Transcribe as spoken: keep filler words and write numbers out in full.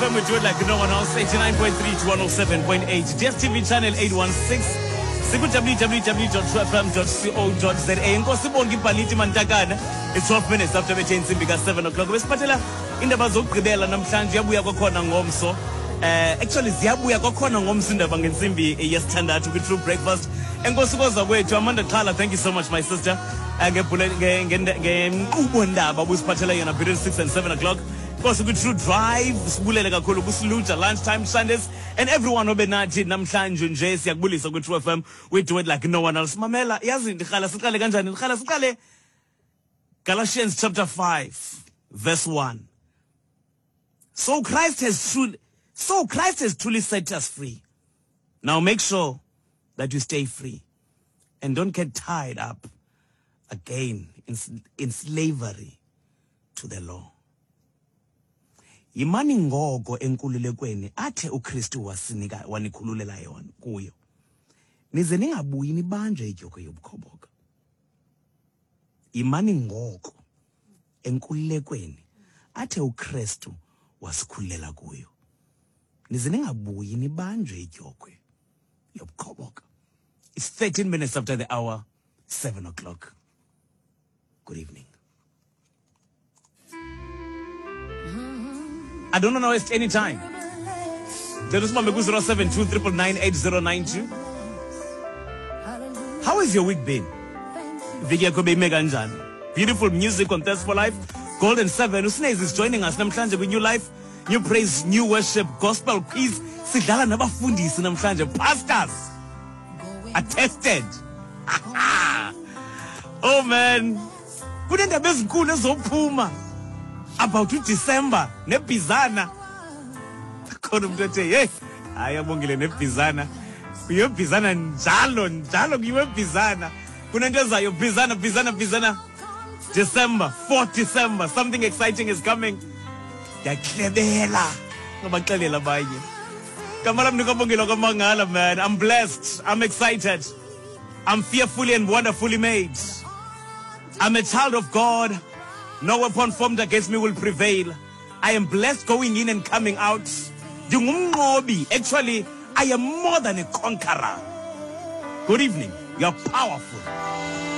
M, we do it like no one else. eighty-nine point three to one oh seven point eight. D S T V channel eight one six. Siku w w w dot true f m dot co dot z a. Inkosi bonke ibhaliti mantakana. It's twelve minutes after bethe insimbi ka seven o'clock. Besiphathela indaba zokugqibela namhlanje yabuya kwakhona ngomso. Uh, actually ziyabuya kwakhona ngomso indaba ngensimbi yesithandathu ku True Breakfast. Enkosi koza kwethu Amanda Xhala, thank you so much my sister. Ngebhule ngenkqubo ndaba busiphathela yona between six and seven o'clock. Because we True Drive, sibulele kakhulu kusiluja lunchtime Sundays, and everyone obenathi namhlanje nje siyakubulisa ku True F M. We do it like no one else. Mamela, yazi ndikhala siqale kanjani? Ndikhala siqale Galatians chapter five, verse one. So Christ has truly, so Christ has truly set us free. Now make sure that you stay free and don't get tied up again in, in slavery to the law. Imani ngoko enkululekweni athe uKristu wasinika wanikhululela yona kuyo. Nize ningabuyi nibanje idyoko yobukhoboka. Imani ngoko enkululekweni athe uKristu wasikhululela kuyo. Nize ningabuyi nibanje idyoko yobukhoboka. It's thirteen minutes after the hour, seven o'clock. Good evening. I don't want to waste any time. There is my zero seven two nine nine eight zero nine two. How has your week been? Beautiful music on Thirst for Life. Golden Seven. Usnez is joining us. Namhlanje with new life, new praise, new worship, gospel quiz. Sidlala nabafundisi namhlanje. Pastors attested. Oh man. Kudenda bezikulu ezophuma about December nebhizana. Khona umuntu ethe hey ayabongile nebhizana. Uyebhizana njalo njalo kuyebhizana. Kunento ezayo bhizana bhizana bhizana. December, fourth December, something exciting is coming. Yaklebela ngabaxelela abanye. Kamala mnika bongela kwamangala man. I'm blessed. I'm excited. I'm fearfully and wonderfully made. I'm a child of God. No weapon formed against me will prevail. I am blessed going in and coming out. Actually, I am more than a conqueror. Good evening. You're powerful.